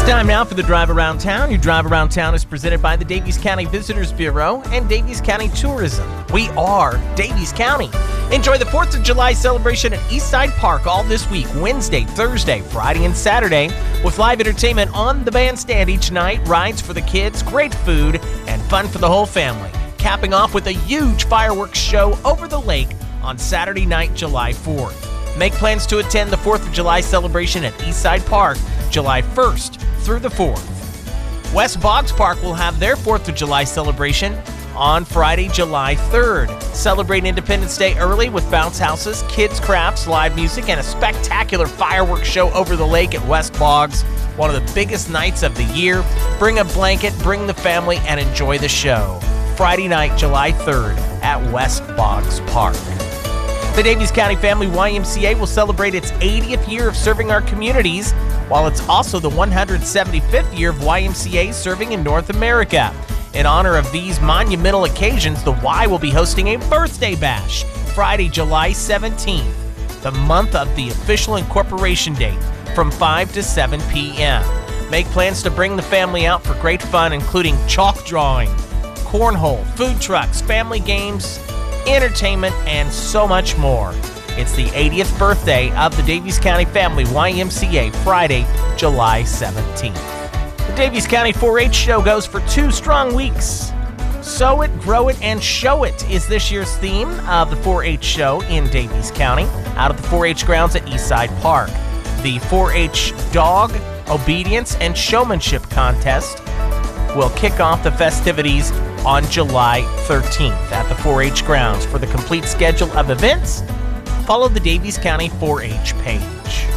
Time now for the Drive Around Town. Your Drive Around Town is presented by the Daviess County Visitors Bureau and Daviess County Tourism. We are Daviess County. Enjoy the 4th of July celebration at Eastside Park all this week, Wednesday, Thursday, Friday, and Saturday, with live entertainment on the bandstand each night, rides for the kids, great food, and fun for the whole family. Capping off with a huge fireworks show over the lake on Saturday night, July 4th. Make plans to attend the 4th of July celebration at Eastside Park, July 1st through the 4th. West Boggs Park will have their 4th of July celebration on Friday, July 3rd. Celebrate Independence Day early with bounce houses, kids crafts, live music, and a spectacular fireworks show over the lake at West Boggs. One of the biggest nights of the year. Bring a blanket, bring the family, and enjoy the show. Friday night, July 3rd at West Boggs Park. The Daviess County Family YMCA will celebrate its 80th year of serving our communities, while it's also the 175th year of YMCA serving in North America. In honor of these monumental occasions, the Y will be hosting a birthday bash Friday, July 17th, the month of the official incorporation date, from 5 to 7 p.m. Make plans to bring the family out for great fun, including chalk drawing, cornhole, food trucks, family games, entertainment, and so much more. It's the 80th birthday of the Daviess County Family YMCA, Friday, July 17th. The Daviess County 4-H show goes for 2 strong weeks. Sow it, grow it, and show it is this year's theme of the 4-H show in Daviess County, out of the 4-H grounds at Eastside Park. The 4-H Dog Obedience and Showmanship Contest will kick off the festivities on July 13th at the 4-H grounds. For the complete schedule of events, follow the Daviess County 4-H page.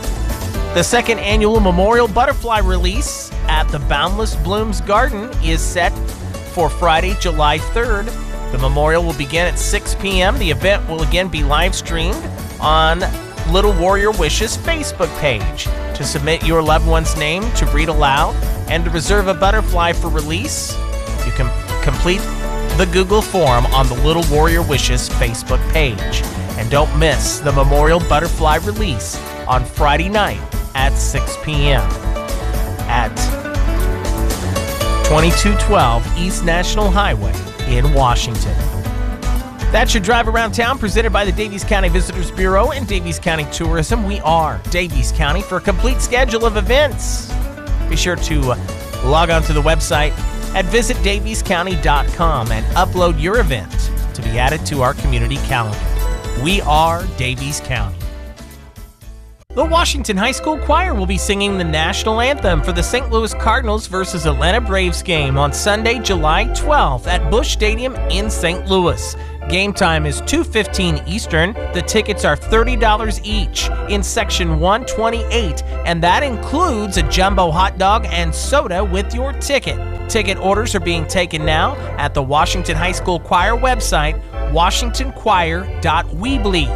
The second annual Memorial Butterfly Release at the Boundless Blooms Garden is set for Friday, July 3rd. The memorial will begin at 6 p.m. The event will again be live streamed on Little Warrior Wishes Facebook page. To submit your loved one's name to read aloud and to reserve a butterfly for release, you can complete the Google form on the Little Warrior Wishes Facebook page. And don't miss the Memorial Butterfly Release on Friday night at 6 p.m. at 2212 East National Highway in Washington. That's your Drive Around Town, presented by the Daviess County Visitors Bureau and Daviess County Tourism. We are Daviess County. For a complete schedule of events, be sure to log on to the website at visitdaviesscounty.com and upload your event to be added to our community calendar. We are Daviess County. The Washington High School Choir will be singing the national anthem for the St. Louis Cardinals versus Atlanta Braves game on Sunday, July 12th at Busch Stadium in St. Louis. Game time is 2:15 Eastern. The tickets are $30 each in Section 128, and that includes a jumbo hot dog and soda with your ticket. Ticket orders are being taken now at the Washington High School Choir website, washingtonchoir.weebly,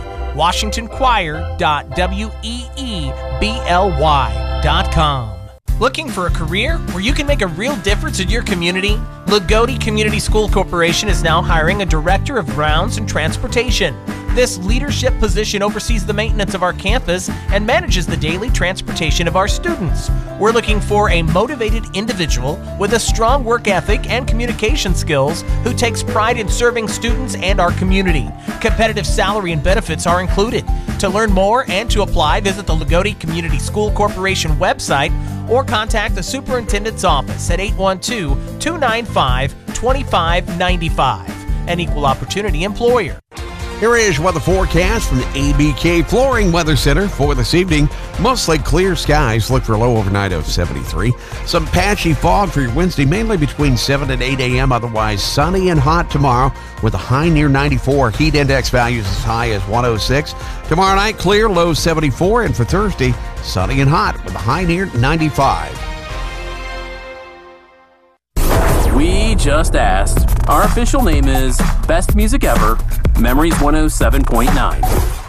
washingtonchoir.weebly.com. Looking for a career where you can make a real difference in your community? Lagodi Community School Corporation is now hiring a director of grounds and transportation. This leadership position oversees the maintenance of our campus and manages the daily transportation of our students. We're looking for a motivated individual with a strong work ethic and communication skills who takes pride in serving students and our community. Competitive salary and benefits are included. To learn more and to apply, visit the Lagodi Community School Corporation website or contact the superintendent's office at 812-295-2595. An equal opportunity employer. Here is weather forecast from the ABK Flooring Weather Center for this evening. Mostly clear skies. Look for a low overnight of 73. Some patchy fog for your Wednesday, mainly between 7 and 8 a.m. Otherwise sunny and hot tomorrow with a high near 94. Heat index values as high as 106. Tomorrow night, clear, low 74. And for Thursday, sunny and hot with a high near 95. We just asked. Our official name is Best Music Ever, Memories 107.9.